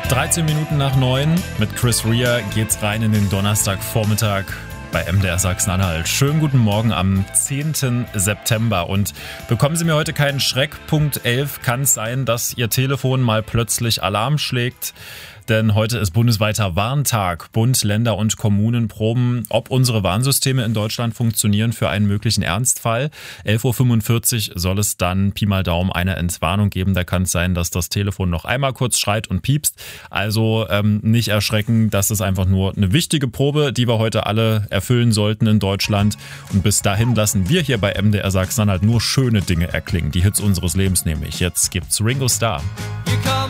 13 Minuten nach 9 mit Chris Rea geht's rein in den Donnerstagvormittag bei MDR Sachsen-Anhalt. Schönen guten Morgen am 10. September und bekommen Sie mir heute keinen Schreck. Punkt 11 kann es sein, dass Ihr Telefon mal plötzlich Alarm schlägt. Denn heute ist bundesweiter Warntag. Bund, Länder und Kommunen proben, ob unsere Warnsysteme in Deutschland funktionieren für einen möglichen Ernstfall. 11.45 Uhr soll es dann Pi mal Daumen eine Entwarnung geben. Da kann es sein, dass das Telefon noch einmal kurz schreit und piepst. Also nicht erschrecken, das ist einfach nur eine wichtige Probe, die wir heute alle erfüllen sollten in Deutschland. Und bis dahin lassen wir hier bei MDR Sachsen-Anhalt nur schöne Dinge erklingen. Die Hits unseres Lebens nämlich. Jetzt gibt's Ringo Starr.